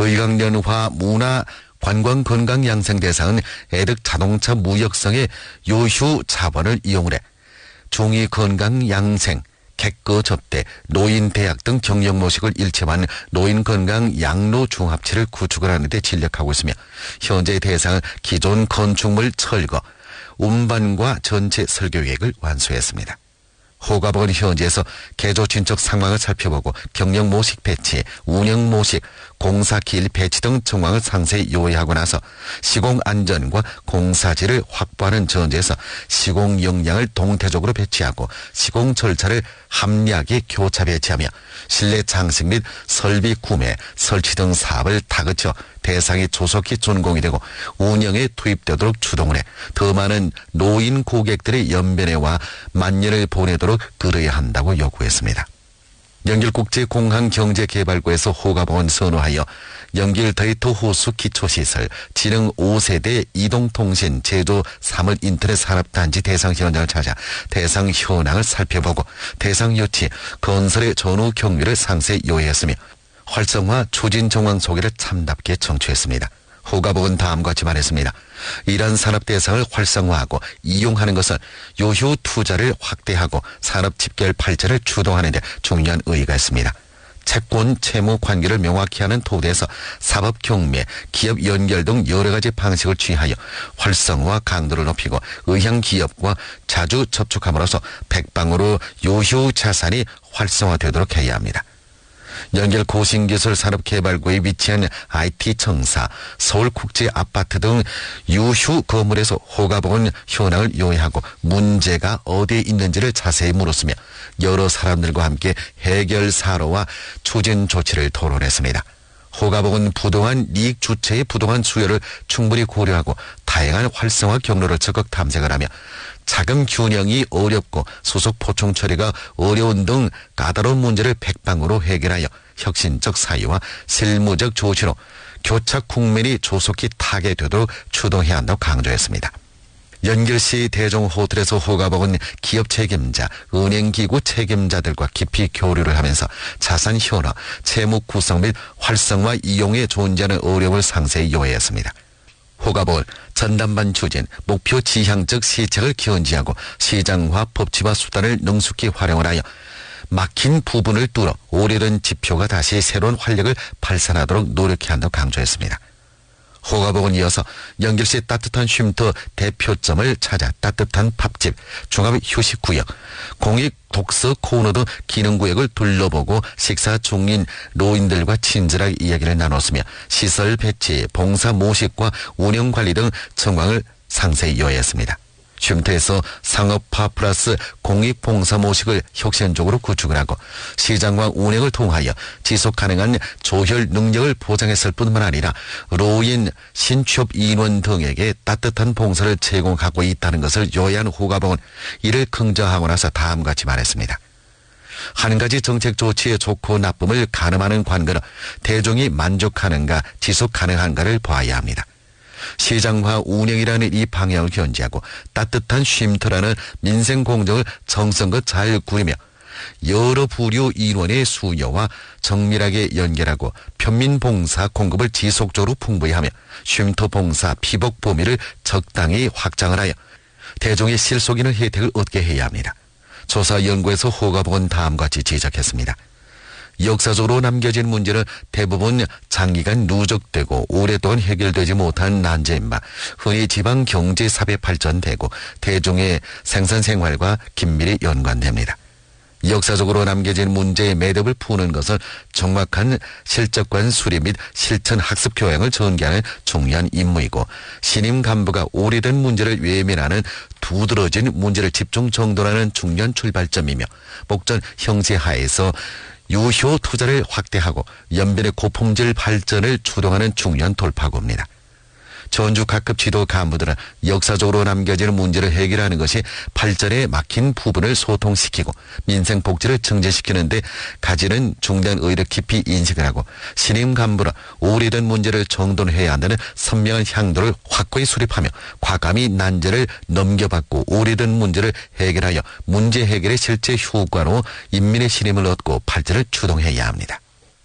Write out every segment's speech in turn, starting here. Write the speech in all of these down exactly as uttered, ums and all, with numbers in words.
의강연화 문화 관광 건강 양생 대상은 애득 자동차 무역성의 요휴 자본을 이용을 해 중위 건강 양생, 객거 접대, 노인 대학 등 경영 모식을 일체화한 노인 건강 양로 중합체를 구축을 하는 데 진력하고 있으며 현재 대상은 기존 건축물 철거, 운반과 전체 설계 계획을 완수했습니다. 호가복은 현지에서 개조 진척 상황을 살펴보고 경영 모식 배치, 운영 모식, 공사 길 배치 등 정황을 상세히 요약하고 나서 시공 안전과 공사지를 확보하는 전제에서 시공 역량을 동태적으로 배치하고 시공 절차를 합리하게 교차 배치하며 실내 장식 및 설비 구매, 설치 등 사업을 다그쳐 대상이 조속히 준공이 되고 운영에 투입되도록 주동을 해 더 많은 노인 고객들의 연변에와 만년을 보내도록 그려야 한다고 요구했습니다. 연길국제공항경제개발구에서 호가복은 선호하여 연길 데이터 호수 기초시설, 지능 오 세대 이동통신, 제조 사물 인터넷 산업단지 대상 현장을 찾아 대상 현황을 살펴보고 대상 유치, 건설의 전후 경위를 상세히 요약했으며 활성화 추진 정황 소개를 참답게 청취했습니다. 호가복은 다음과 같이 말했습니다. 이러한 산업 대상을 활성화하고 이용하는 것은 요휴 투자를 확대하고 산업 집결 발전을 주도하는 데 중요한 의의가 있습니다. 채권, 채무 관계를 명확히 하는 토대에서 사법 경매, 기업 연결 등 여러 가지 방식을 취하여 활성화 강도를 높이고 의향 기업과 자주 접촉함으로써 백방으로 요휴 자산이 활성화되도록 해야 합니다. 연결 고신기술산업개발구에 위치한 아이티 청사, 서울국제아파트 등 유휴 건물에서 호가복은 현황을 요약하고 문제가 어디에 있는지를 자세히 물었으며 여러 사람들과 함께 해결 사로와 추진 조치를 토론했습니다. 호가복은 부동한 이익 주체의 부동한 수요를 충분히 고려하고 다양한 활성화 경로를 적극 탐색을 하며 자금 균형이 어렵고 소속 보충 처리가 어려운 등 까다로운 문제를 백방으로 해결하여 혁신적 사유와 실무적 조치로 교착 국면이 조속히 타개되도록 추동해야 한다고 강조했습니다. 연길시 대종호텔에서 호가복은 기업 책임자, 은행기구 책임자들과 깊이 교류를 하면서 자산 현황, 채무 구성 및 활성화 이용에 존재하는 어려움을 상세히 요약했습니다. 호가복은 전담반 추진, 목표 지향적 시책을 견지하고 시장화 법치화 수단을 능숙히 활용을 하여 막힌 부분을 뚫어 오래된 지표가 다시 새로운 활력을 발산하도록 노력해야 한다고 강조했습니다. 호가복은 이어서 연길시 따뜻한 쉼터 대표점을 찾아 따뜻한 밥집, 종합 휴식구역, 공익 독서 코너 등 기능구역을 둘러보고 식사 중인 노인들과 친절하게 이야기를 나눴으며 시설 배치, 봉사 모식과 운영관리 등 정황을 상세히 요약했습니다. 쉼터에서 상업화 플러스 공익봉사 모식을 혁신적으로 구축을 하고 시장과 운영을 통하여 지속가능한 조혈 능력을 보장했을 뿐만 아니라 노인, 신취업 인원 등에게 따뜻한 봉사를 제공하고 있다는 것을 요약한 호가복은 이를 긍정하고 나서 다음과 같이 말했습니다. 한 가지 정책 조치의 좋고 나쁨을 가늠하는 관건은 대중이 만족하는가 지속 가능한가를 봐야 합니다. 시장화 운영이라는 이 방향을 견지하고 따뜻한 쉼터라는 민생 공정을 정성껏 잘 구리며 여러 부류 인원의 수요와 정밀하게 연결하고 편민 봉사 공급을 지속적으로 풍부히 하며 쉼터 봉사 피복 범위를 적당히 확장을 하여 대중의 실속 있는 혜택을 얻게 해야 합니다. 조사 연구에서 호가복은 다음과 같이 지적했습니다. 역사적으로 남겨진 문제는 대부분 장기간 누적되고 오랫동안 해결되지 못한 난제인 바 흔히 지방 경제 사회 발전되고 대중의 생산생활과 긴밀히 연관됩니다. 역사적으로 남겨진 문제의 매듭을 푸는 것은 정확한 실적관 수립 및 실천 학습 교양을 전개하는 중요한 임무이고 신임 간부가 오래된 문제를 외면하는 두드러진 문제를 집중 정돈하는 중요한 출발점이며 목전 형제 하에서 유효 투자를 확대하고 연변의 고품질 발전을 주동하는 중요한 돌파구입니다. 전주 각급 지도 간부들은 역사적으로 남겨지는 문제를 해결하는 것이 발전에 막힌 부분을 소통시키고 민생 복지를 증진시키는 데 가지는 중대한 의의를 깊이 인식을 하고 신임 간부는 오래된 문제를 정돈해야 한다는 선명한 향도를 확고히 수립하며 과감히 난제를 넘겨받고 오래된 문제를 해결하여 문제 해결의 실제 효과로 인민의 신임을 얻고 발전을 주동해야 합니다.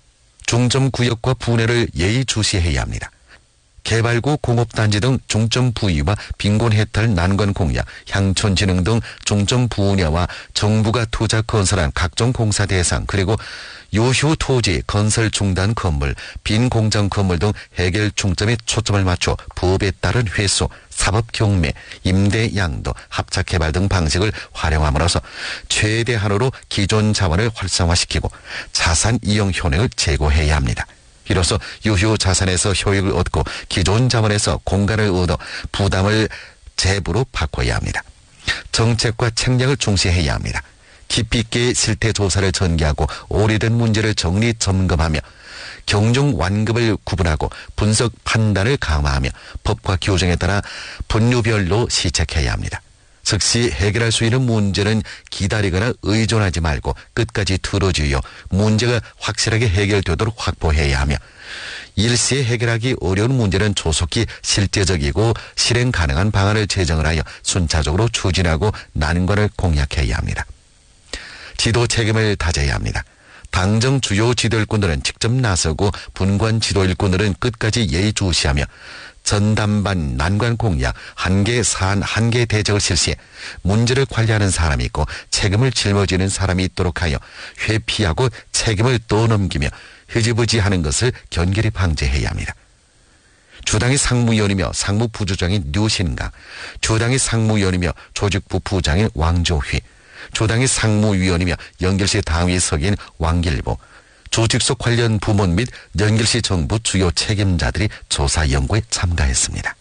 중점구역과 분해를 예의주시해야 합니다. 개발구, 공업단지 등 중점 부위와 빈곤 해탈 난관 공약, 향촌 진흥 등 중점 분야와 정부가 투자 건설한 각종 공사 대상, 그리고 요휴 토지, 건설 중단 건물, 빈 공장 건물 등 해결 중점에 초점을 맞춰 법에 따른 회수, 사법 경매, 임대 양도, 합작 개발 등 방식을 활용함으로써 최대한으로 기존 자원을 활성화시키고 자산 이용 효능을 제고해야 합니다. 이로써 유효 자산에서 효익을 얻고 기존 자원에서 공간을 얻어 부담을 재부로 바꿔야 합니다. 정책과 책략을 중시해야 합니다. 깊이 있게 실태 조사를 전개하고 오래된 문제를 정리 점검하며 경중 완급을 구분하고 분석 판단을 강화하며 법과 규정에 따라 분류별로 시책해야 합니다. 즉시 해결할 수 있는 문제는 기다리거나 의존하지 말고 끝까지 들어주어 문제가 확실하게 해결되도록 확보해야 하며 일시에 해결하기 어려운 문제는 조속히 실제적이고 실행 가능한 방안을 제정을 하여 순차적으로 추진하고 난관을 공략해야 합니다. 지도 책임을 다져야 합니다. 당정 주요 지도 일꾼들은 직접 나서고 분관 지도 일꾼들은 끝까지 예의주시하며 전담반 난관 공약, 한계 사안, 한계 대책을 실시해 문제를 관리하는 사람이 있고 책임을 짊어지는 사람이 있도록 하여 회피하고 책임을 떠넘기며 흐지부지하는 것을 견결히 방지해야 합니다. 주당의 상무위원이며 상무부주장인 류신강, 주당의 상무위원이며 조직부 부장인 왕조휘, 조당의 상무위원이며 연결시 당위석인 왕길보, 조직소 관련 부문 및 연결시 정부 주요 책임자들이 조사 연구에 참가했습니다.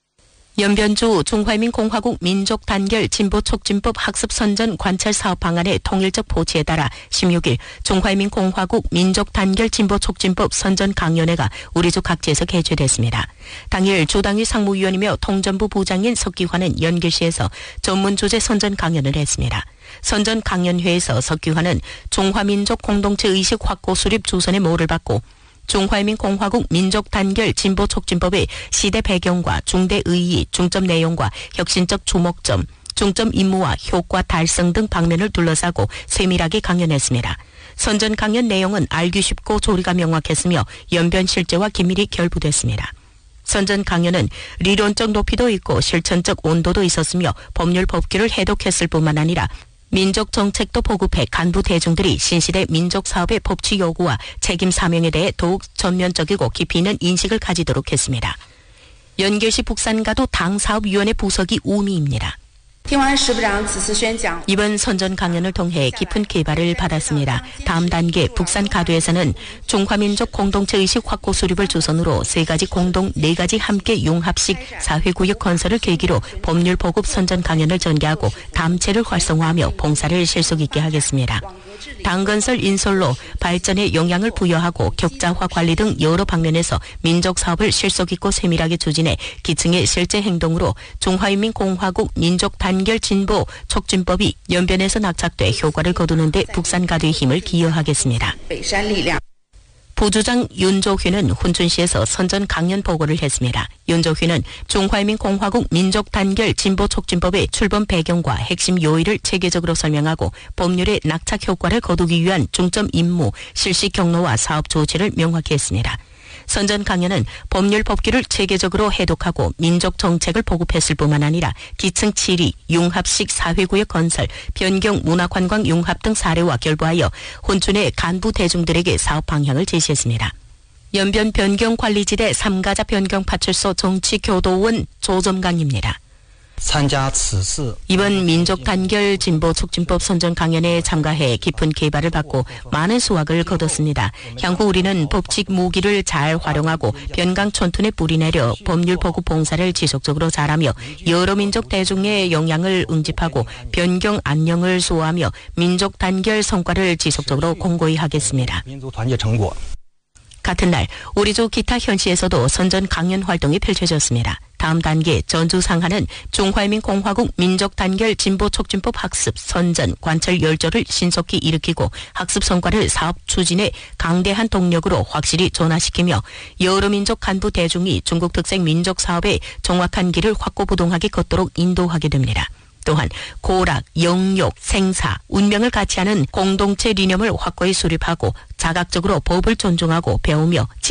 연변주 중화민공화국 민족단결 진보촉진법 학습선전 관찰 사업 방안의 통일적 보치에 따라 십육 일 중화민공화국 민족단결 진보촉진법 선전 강연회가 우리주 각지에서 개최됐습니다. 당일 조당위 상무위원이며 통전부 부장인 석기환은 연결시에서 전문 주제 선전 강연을 했습니다. 선전 강연회에서 석기환은 중화민족 공동체 의식 확고 수립 주선의 모를 받고 중화민공화국 민족단결 진보촉진법의 시대 배경과 중대 의의, 중점 내용과 혁신적 주목점, 중점 임무와 효과 달성 등 방면을 둘러싸고 세밀하게 강연했습니다. 선전 강연 내용은 알기 쉽고 조리가 명확했으며 연변 실제와 긴밀히 결부됐습니다. 선전 강연은 리론적 높이도 있고 실천적 온도도 있었으며 법률 법규를 해독했을 뿐만 아니라 민족 정책도 보급해 간부 대중들이 신시대 민족 사업의 법치 요구와 책임 사명에 대해 더욱 전면적이고 깊이 있는 인식을 가지도록 했습니다. 연결시 북산가도 당사업위원회 부석이 우미입니다. 이번 선전 강연을 통해 깊은 개발을 받았습니다. 다음 단계 북산 가도에서는 중화민족 공동체 의식 확고 수립을 주선으로 세 가지 공동, 네 가지 함께 융합식 사회구역 건설을 계기로 법률 보급 선전 강연을 전개하고 담체를 활성화하며 봉사를 실속 있게 하겠습니다. 당건설 인솔로 발전에 영향을 부여하고 격자화 관리 등 여러 방면에서 민족 사업을 실속 있고 세밀하게 추진해 기층의 실제 행동으로 중화인민공화국 민족단결 진보 촉진법이 연변에서 낙착돼 효과를 거두는 데 북산가도의 힘을 기여하겠습니다. 부주장 윤조휘는 훈춘시에서 선전 강연 보고를 했습니다. 윤조휘는 중화인민공화국 민족단결 진보촉진법의 출범 배경과 핵심 요의를 체계적으로 설명하고 법률의 낙착 효과를 거두기 위한 중점 임무, 실시 경로와 사업 조치를 명확히 했습니다. 선전 강연은 법률 법규를 체계적으로 해독하고 민족 정책을 보급했을 뿐만 아니라 기층 칠이, 융합식 사회구역 건설, 변경 문화관광 융합 등 사례와 결부하여 혼춘의 간부 대중들에게 사업 방향을 제시했습니다. 연변 변경관리지대 삼가자 변경파출소 정치교도원 조점강입니다. 이번 민족단결 진보촉진법 선전 강연에 참가해 깊은 개발을 받고 많은 수확을 거뒀습니다. 향후 우리는 법칙 무기를 잘 활용하고 변강촌툰에 뿌리내려 법률 보급 봉사를 지속적으로 잘하며 여러 민족 대중의 영향을 응집하고 변경 안녕을 수호하며 민족단결 성과를 지속적으로 공고히 하겠습니다. 같은 날 우리주 기타 현시에서도 선전 강연 활동이 펼쳐졌습니다. 다음 단계 전주 상하는 중화인민공화국 민족단결 진보촉진법 학습, 선전, 관철 열조를 신속히 일으키고 학습 성과를 사업 추진에 강대한 동력으로 확실히 전환시키며 여러 민족 간부 대중이 중국 특색 민족 사업의 정확한 길을 확고부동하게 걷도록 인도하게 됩니다. 또한 고락, 영욕, 생사, 운명을 같이 하는 공동체 리념을 확고히 수립하고 자각적으로 법을 존중하고 배우며